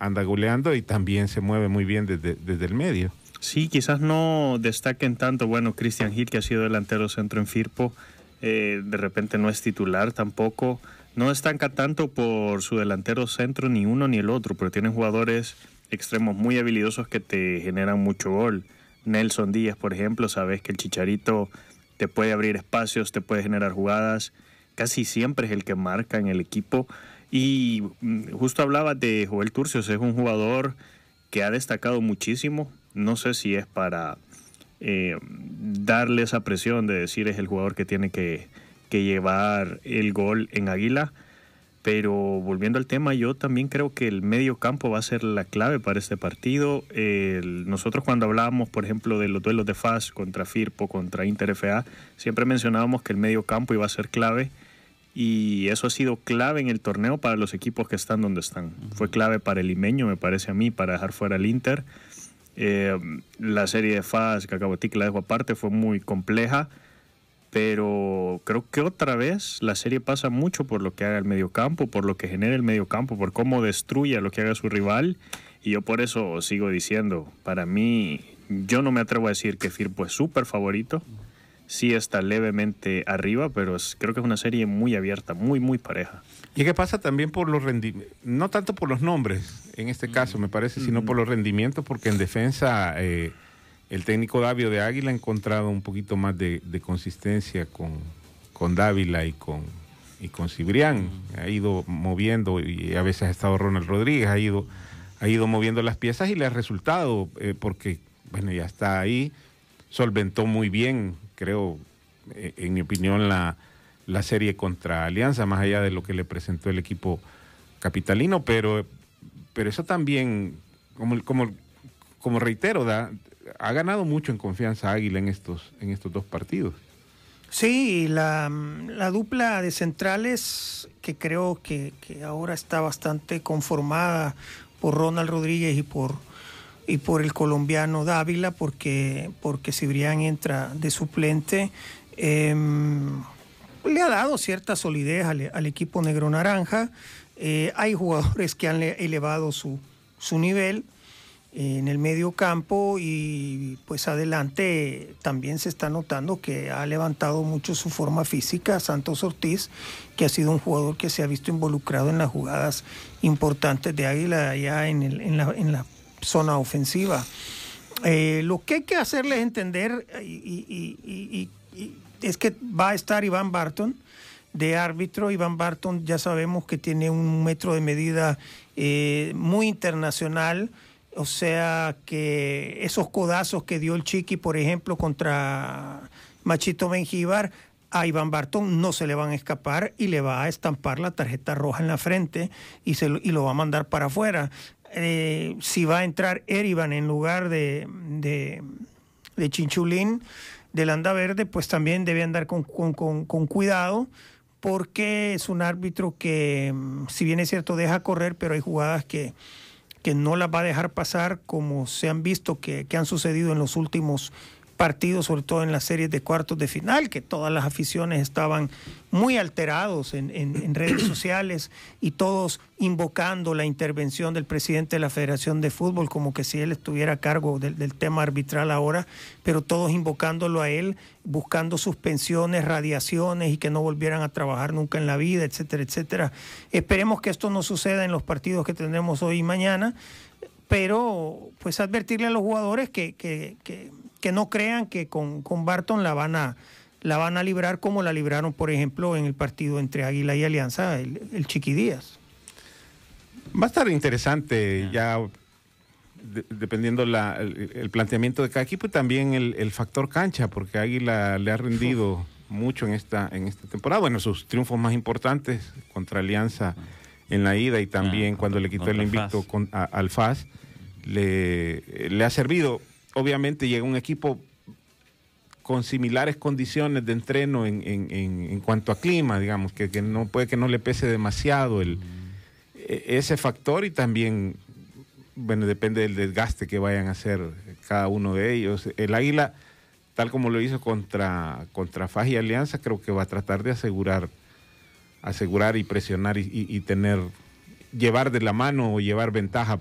anda goleando y también se mueve muy bien desde el medio. Sí, quizás no destaquen tanto. Bueno, Christian Hill, que ha sido delantero centro en Firpo, de repente no es titular tampoco. No destaca tanto por su delantero centro ni uno ni el otro, pero tienen jugadores extremos muy habilidosos que te generan mucho gol. Nelson Díaz, por ejemplo, sabes que el Chicharito te puede abrir espacios, te puede generar jugadas. Casi siempre es el que marca en el equipo. Y justo hablabas de Joel Turcios, es un jugador que ha destacado muchísimo. No sé si es para darle esa presión de decir es el jugador que tiene que llevar el gol en Águila, pero volviendo al tema, yo también creo que el medio campo va a ser la clave para este partido. Nosotros cuando hablábamos, por ejemplo, de los duelos de FAS contra Firpo, contra Inter FA, siempre mencionábamos que el medio campo iba a ser clave, y eso ha sido clave en el torneo para los equipos que están donde están. Fue clave para el limeño, me parece a mí, para dejar fuera al Inter. La serie de FAS, que acabo de la dejo aparte, fue muy compleja, pero creo que otra vez la serie pasa mucho por lo que haga el mediocampo, por lo que genera el mediocampo, por cómo destruya lo que haga su rival, y yo por eso sigo diciendo, para mí, yo no me atrevo a decir que Firpo es súper favorito, sí está levemente arriba, pero creo que es una serie muy abierta, muy, muy pareja. ¿Y qué pasa también por los rendimientos? No tanto por los nombres, en este caso me parece, sino por los rendimientos, porque en defensa el técnico Davio de Águila ha encontrado un poquito más de consistencia con Dávila y con Cibrián. Ha ido moviendo, y a veces ha estado Ronald Rodríguez, ha ido moviendo las piezas y le ha resultado, porque bueno, ya está ahí, solventó muy bien, creo, en mi opinión, la serie contra Alianza, más allá de lo que le presentó el equipo capitalino, pero eso también, como reitero, ha ganado mucho en confianza Águila en estos dos partidos. Sí, la dupla de centrales, que creo que ahora está bastante conformada por Ronald Rodríguez y por el colombiano Dávila, porque Cibrián entra de suplente, le ha dado cierta solidez al equipo negro naranja. Hay jugadores que han elevado su nivel en el medio campo, y pues adelante también se está notando que ha levantado mucho su forma física Santos Ortiz, que ha sido un jugador que se ha visto involucrado en las jugadas importantes de Águila ya en la zona ofensiva. Lo que hay que hacerles entender es que va a estar Iván Barton de árbitro. Iván Barton ya sabemos que tiene 1 metro de medida muy internacional, o sea que esos codazos que dio el Chiqui, por ejemplo, contra Machito Mengíbar, a Iván Barton no se le van a escapar y le va a estampar la tarjeta roja en la frente y lo va a mandar para afuera. Si va a entrar Erivan en lugar de Chinchulín del Anda Verde, pues también debe andar con cuidado, porque es un árbitro que, si bien es cierto, deja correr, pero hay jugadas que no las va a dejar pasar, como se han visto que han sucedido en los últimos partidos, sobre todo en las series de cuartos de final, que todas las aficiones estaban muy alterados en redes sociales, y todos invocando la intervención del presidente de la Federación de Fútbol, como que si él estuviera a cargo del tema arbitral ahora, pero todos invocándolo a él, buscando suspensiones, radiaciones, y que no volvieran a trabajar nunca en la vida, etcétera, etcétera. Esperemos que esto no suceda en los partidos que tendremos hoy y mañana, pero pues advertirle a los jugadores que no crean que con Barton la van a librar como la libraron, por ejemplo, en el partido entre Águila y Alianza, el Chiqui Díaz. Va a estar interesante ya, dependiendo el planteamiento de cada equipo, y también el factor cancha, porque Águila le ha rendido mucho en esta temporada. Bueno, sus triunfos más importantes contra Alianza en la ida, y también cuando le quitó el invicto al FAS, le ha servido. Obviamente llega un equipo con similares condiciones de entreno en cuanto a clima, digamos, que no puede que no le pese demasiado ese factor, y también, bueno, depende del desgaste que vayan a hacer cada uno de ellos. El Águila, tal como lo hizo contra FAS y Alianza, creo que va a tratar de asegurar y presionar y llevar de la mano o llevar ventaja